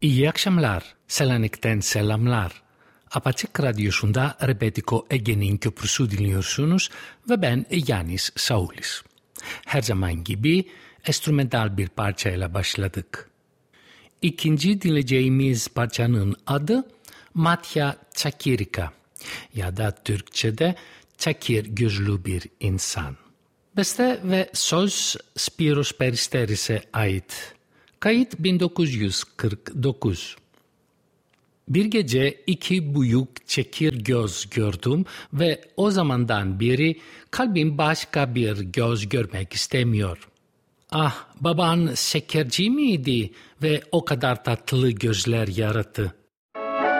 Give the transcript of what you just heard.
İyi akşamlar, Selanik'ten selamlar. Apaçık Radyosu'nda Rebetiko Ege'nin köprüsü dinliyorsunuz ve ben Yanis Saulis. Her zaman gibi enstrümantal bir parçayla başladık. İkinci dinleyeceğimiz parçanın adı Matya Çakirika ya da Türkçe'de Çakir gözlü bir insan. Beste ve söz Spiros Peristeris'e ait. Kayıt 1949. Bir gece iki büyük çekir göz gördüm ve o zamandan beri kalbim başka bir göz görmek istemiyor. Ah, baban şekerci miydi ve o kadar tatlı gözler yarattı?